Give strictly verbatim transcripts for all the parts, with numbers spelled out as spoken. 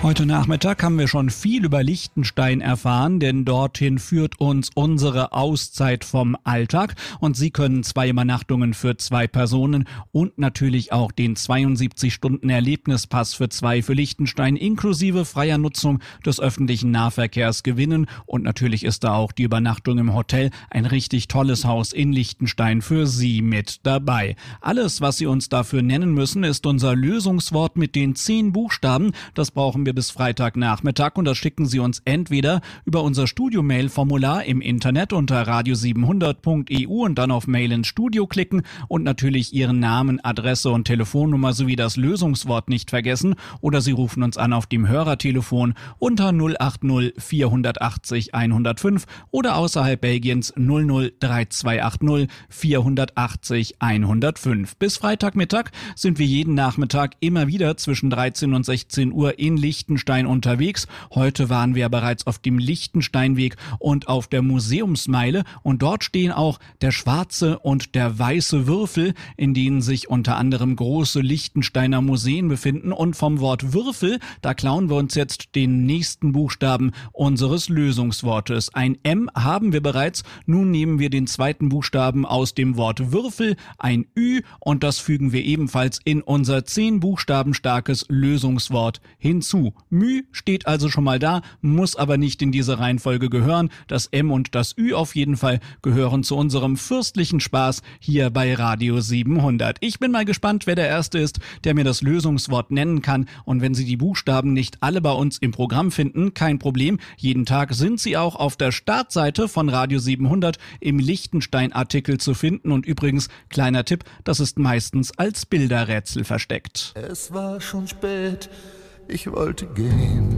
Heute Nachmittag haben wir schon viel über Liechtenstein erfahren, denn dorthin führt uns unsere Auszeit vom Alltag und Sie können zwei Übernachtungen für zwei Personen und natürlich auch den zweiundsiebzig Stunden Erlebnispass für zwei für Liechtenstein inklusive freier Nutzung des öffentlichen Nahverkehrs gewinnen und natürlich ist da auch die Übernachtung im Hotel, ein richtig tolles Haus in Liechtenstein für Sie mit dabei. Alles, was Sie uns dafür nennen müssen, ist unser Lösungswort mit den zehn Buchstaben. Das brauchen wir bis Freitagnachmittag und das schicken Sie uns entweder über unser Studio-Mail-Formular im Internet unter radio siebenhundert punkt e u und dann auf Mail ins Studio klicken und natürlich Ihren Namen, Adresse und Telefonnummer sowie das Lösungswort nicht vergessen oder Sie rufen uns an auf dem Hörertelefon unter null acht null vierhundertachtzig hundertfünf oder außerhalb Belgiens null null drei zwei acht null vierhundertachtzig hundertfünf. Bis Freitagmittag sind wir jeden Nachmittag immer wieder zwischen dreizehn und sechzehn Uhr in Liechtenstein unterwegs. Heute waren wir bereits auf dem Liechtensteinweg und auf der Museumsmeile und dort stehen auch der schwarze und der weiße Würfel, in denen sich unter anderem große Liechtensteiner Museen befinden und vom Wort Würfel, da klauen wir uns jetzt den nächsten Buchstaben unseres Lösungswortes. Ein M haben wir bereits, nun nehmen wir den zweiten Buchstaben aus dem Wort Würfel, ein Ü und das fügen wir ebenfalls in unser zehn Buchstaben starkes Lösungswort hinzu. Mü steht also schon mal da, muss aber nicht in diese Reihenfolge gehören. Das M und das Ü auf jeden Fall gehören zu unserem fürstlichen Spaß hier bei Radio siebenhundert. Ich bin mal gespannt, wer der Erste ist, der mir das Lösungswort nennen kann. Und wenn Sie die Buchstaben nicht alle bei uns im Programm finden, kein Problem. Jeden Tag sind sie auch auf der Startseite von Radio siebenhundert im Liechtenstein-Artikel zu finden. Und übrigens, kleiner Tipp, das ist meistens als Bilderrätsel versteckt. Es war schon spät. Ich wollte gehen.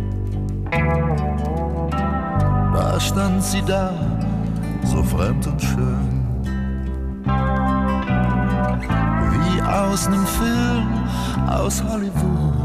Da stand sie da, so fremd und schön, wie aus nem Film aus Hollywood.